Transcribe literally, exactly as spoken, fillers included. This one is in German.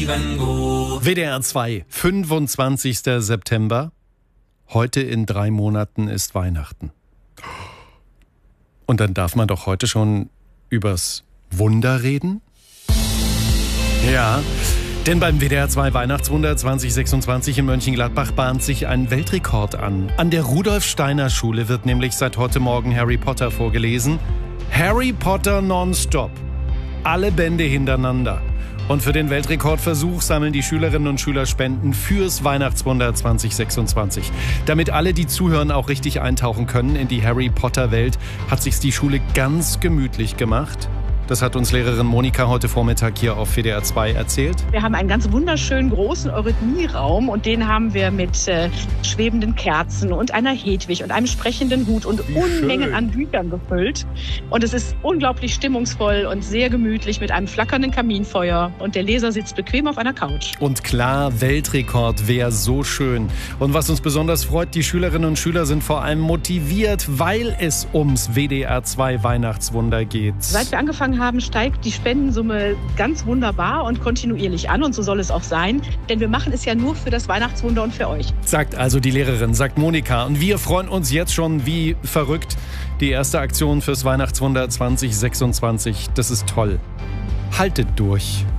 leben gut. W D R zwei, fünfundzwanzigster September. Heute in drei Monaten ist Weihnachten. Und dann darf man doch heute schon übers Wunder reden? Ja, denn beim W D R zwei Weihnachtswunder zwanzig sechsundzwanzig in Mönchengladbach bahnt sich ein Weltrekord an. An der Rudolf-Steiner-Schule wird nämlich seit heute Morgen Harry Potter vorgelesen. Harry Potter nonstop. Alle Bände hintereinander. Und für den Weltrekordversuch sammeln die Schülerinnen und Schüler Spenden fürs Weihnachtswunder zwanzig sechsundzwanzig. Damit alle, die zuhören, auch richtig eintauchen können in die Harry Potter Welt, hat sich's die Schule ganz gemütlich gemacht. Das hat uns Lehrerin Monika heute Vormittag hier auf W D R zwei erzählt. Wir haben einen ganz wunderschönen großen Eurythmieraum und den haben wir mit äh, schwebenden Kerzen und einer Hedwig und einem sprechenden Hut und Wie Unmengen schön. an Büchern gefüllt. Und es ist unglaublich stimmungsvoll und sehr gemütlich mit einem flackernden Kaminfeuer und der Leser sitzt bequem auf einer Couch. Und klar, Weltrekord wäre so schön. Und was uns besonders freut, die Schülerinnen und Schüler sind vor allem motiviert, weil es ums W D R zwei Weihnachtswunder geht. Seit wir angefangen haben, steigt die Spendensumme ganz wunderbar und kontinuierlich an und so soll es auch sein, denn wir machen es ja nur für das Weihnachtswunder und für euch. Sagt also die Lehrerin, sagt Monika. Und wir freuen uns jetzt schon wie verrückt. Die erste Aktion fürs Weihnachtswunder zwanzig sechsundzwanzig, das ist toll. Haltet durch.